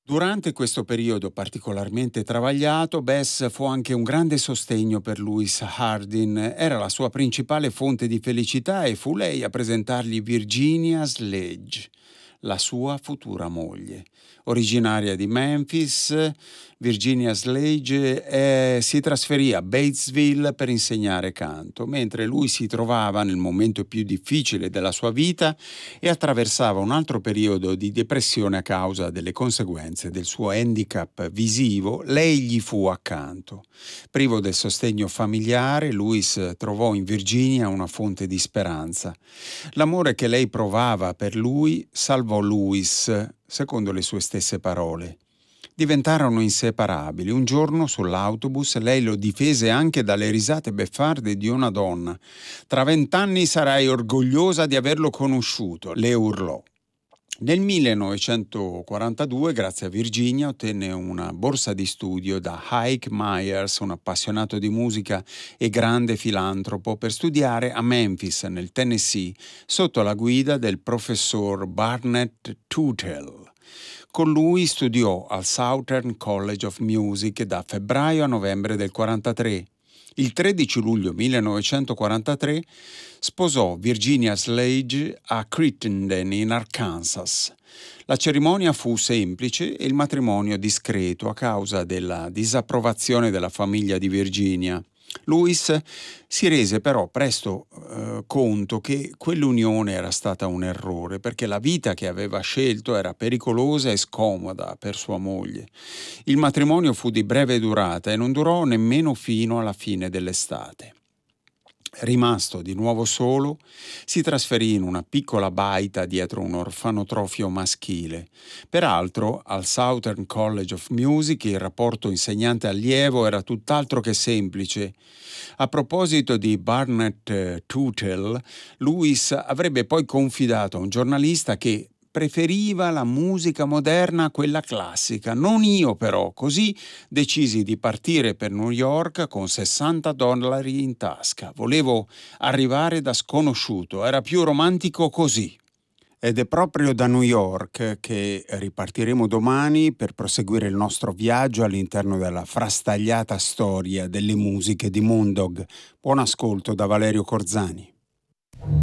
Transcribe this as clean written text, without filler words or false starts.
Durante questo periodo particolarmente travagliato, Bess fu anche un grande sostegno per Louis Hardin, era la sua principale fonte di felicità e fu lei a presentargli Virginia Sledge, la sua futura moglie. Originaria di Memphis, Virginia Sledge si trasferì a Batesville per insegnare canto, mentre lui si trovava nel momento più difficile della sua vita e attraversava un altro periodo di depressione a causa delle conseguenze del suo handicap visivo. Lei gli fu accanto. Privo del sostegno familiare, Louis trovò in Virginia una fonte di speranza. L'amore che lei provava per lui salvò Louis, secondo le sue stesse parole. Diventarono inseparabili. Un giorno sull'autobus lei lo difese anche dalle risate beffarde di una donna. «Tra 20 anni sarai orgogliosa di averlo conosciuto», le urlò. Nel 1942, grazie a Virginia, ottenne una borsa di studio da Ike Myers, un appassionato di musica e grande filantropo, per studiare a Memphis, nel Tennessee, sotto la guida del professor Barnett Tootle. Con lui studiò al Southern College of Music da febbraio a novembre del 1943. Il 13 luglio 1943 sposò Virginia Sledge a Crittenden in Arkansas. La cerimonia fu semplice e il matrimonio discreto a causa della disapprovazione della famiglia di Virginia. Louis si rese però presto conto che quell'unione era stata un errore, perché la vita che aveva scelto era pericolosa e scomoda per sua moglie. Il matrimonio fu di breve durata e non durò nemmeno fino alla fine dell'estate. Rimasto di nuovo solo, si trasferì in una piccola baita dietro un orfanotrofio maschile. Peraltro, al Southern College of Music il rapporto insegnante-allievo era tutt'altro che semplice. A proposito di Barnett Tootle, Louis avrebbe poi confidato a un giornalista che preferiva la musica moderna a quella classica, non io però. Così decisi di partire per New York con $60 in tasca. Volevo arrivare da sconosciuto, era più romantico così. Ed è proprio da New York che ripartiremo domani per proseguire il nostro viaggio all'interno della frastagliata storia delle musiche di Moondog. Buon ascolto da Valerio Corzani.